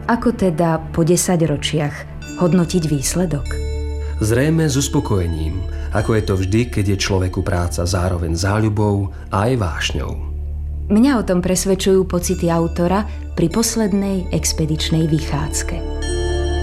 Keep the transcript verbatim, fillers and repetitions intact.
Ako teda po desaťročiach hodnotiť výsledok? Zrejme s uspokojením, ako je to vždy, keď je človeku práca zároveň záľubou a aj vášňou. Mňa o tom presvedčujú pocity autora pri poslednej expedičnej vychádzke.